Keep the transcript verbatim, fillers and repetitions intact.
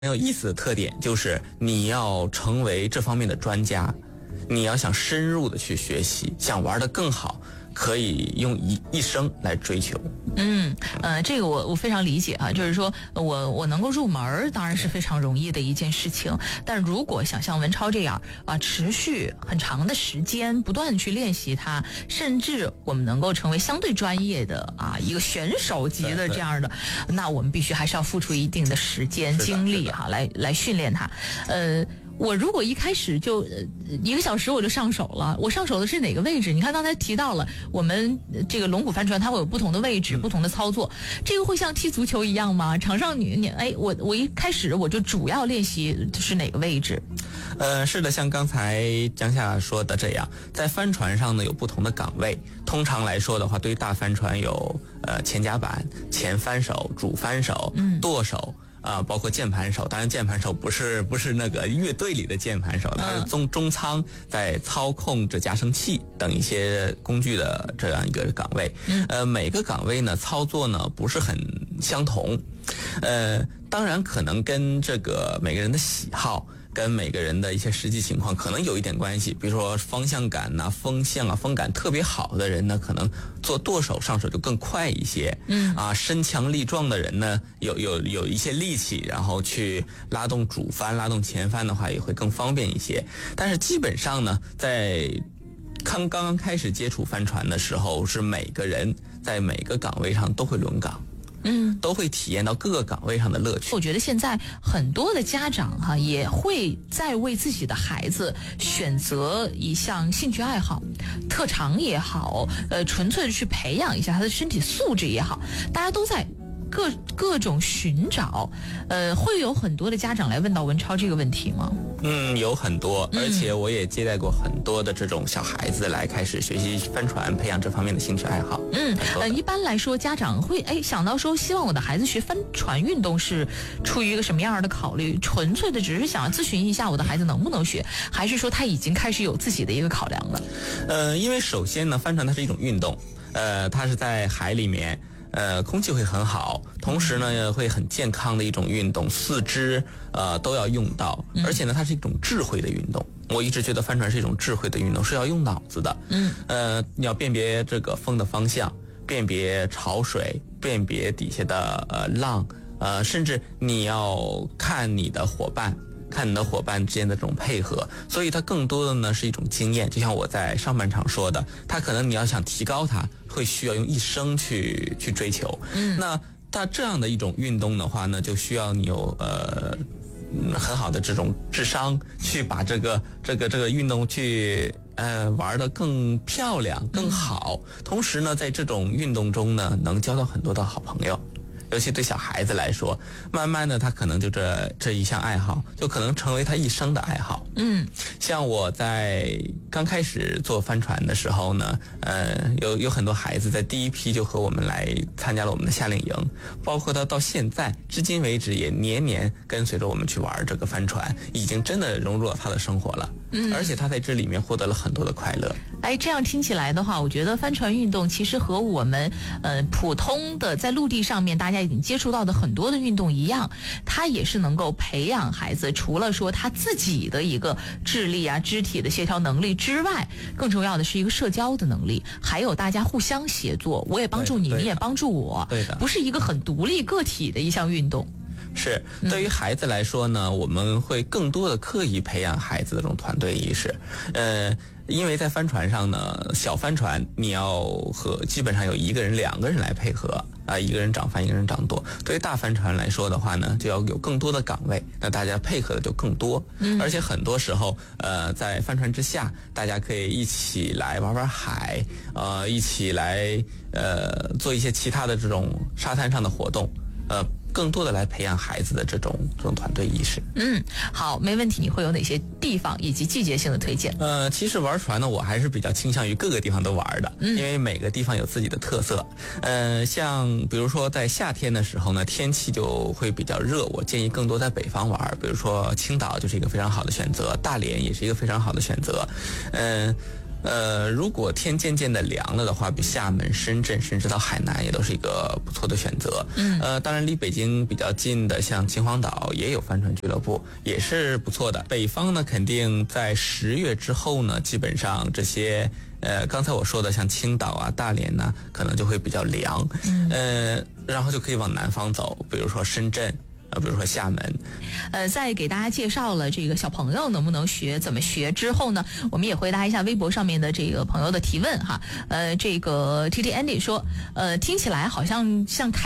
很有意思的特点就是你要成为这方面的专家，你要想深入的去学习，想玩得更好，可以用一一生来追求。 嗯，呃，这个我我非常理解啊，就是说我我能够入门，当然是非常容易的一件事情。但如果想像文超这样啊，持续很长的时间，不断的去练习它，甚至我们能够成为相对专业的啊一个选手级的这样的，那我们必须还是要付出一定的时间精力哈、啊，来来训练它。呃。我如果一开始就呃一个小时我就上手了，我上手的是哪个位置？你看刚才提到了，我们这个龙骨帆船它会有不同的位置、嗯、不同的操作，这个会像踢足球一样吗？场上你你哎，我我一开始我就主要练习是哪个位置？ 呃，是的，像刚才江夏说的这样，在帆船上呢有不同的岗位。通常来说的话，对于大帆船有呃前甲板、前帆手、主帆手、嗯、舵手。啊、呃，包括键盘手，当然键盘手不是不是那个乐队里的键盘手，他是中中舱在操控着加声器等一些工具的这样一个岗位。嗯，呃，每个岗位呢操作呢不是很相同，呃，当然可能跟这个每个人的喜好。跟每个人的一些实际情况可能有一点关系，比如说方向感呐、啊、风向啊、风感特别好的人呢，可能做舵手上手就更快一些。嗯啊，身强力壮的人呢，有有有一些力气，然后去拉动主帆、拉动前帆的话，也会更方便一些。但是基本上呢，在刚刚刚开始接触帆船的时候，是每个人在每个岗位上都会轮岗。嗯，都会体验到各个岗位上的乐趣。 我觉得现在很多的家长哈、啊、也会在为自己的孩子选择一项兴趣爱好、特长也好，呃，纯粹的去培养一下他的身体素质也好，大家都在各各种寻找。呃，会有很多的家长来问到文超这个问题吗？ 嗯，有很多，而且我也接待过很多的这种小孩子来开始学习帆船，培养这方面的兴趣爱好。 嗯，呃，一般来说，家长会哎想到说，希望我的孩子学帆船运动是出于一个什么样的考虑？纯粹的只是想要咨询一下我的孩子能不能学，还是说他已经开始有自己的一个考量了？ 呃，因为首先呢，帆船它是一种运动，呃，它是在海里面。呃，空气会很好，同时呢会很健康的一种运动，四肢呃都要用到，而且呢它是一种智慧的运动。我一直觉得帆船是一种智慧的运动，是要用脑子的。嗯，呃，你要辨别这个风的方向，辨别潮水，辨别底下的呃浪，呃，甚至你要看你的伙伴。看你的伙伴之间的这种配合，所以它更多的呢是一种经验。就像我在上半场说的，它可能你要想提高它，会需要用一生去去追求。嗯，那它这样的一种运动的话呢，就需要你有呃很好的这种智商，去把这个这个这个运动去呃玩得更漂亮、更好。同时呢，在这种运动中呢，能交到很多的好朋友。尤其对小孩子来说，慢慢的他可能就这这一项爱好就可能成为他一生的爱好。嗯，像我在刚开始做帆船的时候呢，呃，有有很多孩子在第一批就和我们来参加了我们的夏令营，包括他到现在至今为止也年年跟随着我们去玩这个帆船，已经真的融入了他的生活了。嗯，而且他在这里面获得了很多的快乐。 哎，这样听起来的话，我觉得帆船运动其实和我们呃普通的在陆地上面大家已经接触到的很多的运动一样，它也是能够培养孩子除了说他自己的一个智力啊、肢体的协调能力之外，更重要的是一个社交的能力，还有大家互相协作，我也帮助你，你也帮助我， 对的， 不是一个很独立个体的一项运动。 是，对于孩子来说呢，嗯、我们会更多的刻意培养孩子的这种团队意识。呃，因为在帆船上呢，小帆船你要和基本上有一个人、两个人来配合啊，一个人掌帆，一个人掌舵。对于大帆船来说的话呢，就要有更多的岗位，那大家配合的就更多。嗯，而且很多时候，呃，在帆船之下，大家可以一起来玩玩海，呃，一起来呃做一些其他的这种沙滩上的活动，呃。更多的来培养孩子的这种这种团队意识。 嗯，好，没问题。你会有哪些地方以及季节性的推荐？ 呃，其实玩船呢，我还是比较倾向于各个地方都玩的，嗯、因为每个地方有自己的特色。呃，像比如说在夏天的时候呢，天气就会比较热，我建议更多在北方玩，比如说青岛就是一个非常好的选择，大连也是一个非常好的选择。嗯、呃。 呃，如果天渐渐的凉了的话，比厦门、深圳甚至到海南也都是一个不错的选择。 嗯， 呃，当然离北京比较近的，像秦皇岛也有帆船俱乐部，也是不错的。北方呢，肯定在十月之后呢，基本上这些呃，刚才我说的像青岛啊、大连呢，可能就会比较凉。 嗯， 呃，然后就可以往南方走，比如说深圳。呃，比如说厦门， 呃，在给大家介绍了这个小朋友能不能学、怎么学之后呢，我们也回答一下微博上面的这个朋友的提问哈。呃，这个 T T Andy 说，呃，听起来好像像开